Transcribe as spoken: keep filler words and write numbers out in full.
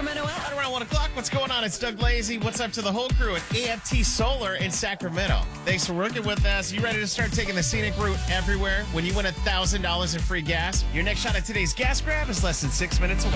Sacramento app. Right around one o'clock, what's going on? It's Doug Lazy. What's up to the whole crew at A F T Solar in Sacramento? Thanks for working with us. You ready to start taking the scenic route everywhere? When you win one thousand dollars in free gas, your next shot at today's gas grab is less than six minutes away.